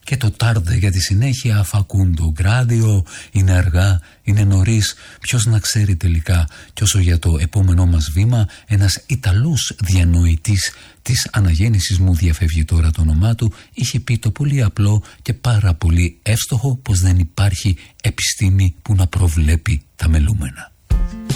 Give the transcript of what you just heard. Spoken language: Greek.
Και το τάρδε για τη συνέχεια Φακούντο Γκράντιο, είναι αργά, είναι νωρίς, ποιος να ξέρει τελικά. Κι όσο για το επόμενό μας βήμα, ένας Ιταλός διανοητής της αναγέννησης μου, διαφεύγει τώρα το όνομά του, είχε πει το πολύ απλό και πάρα πολύ εύστοχο πως δεν υπάρχει επιστήμη που να προβλέπει τα μελούμενα.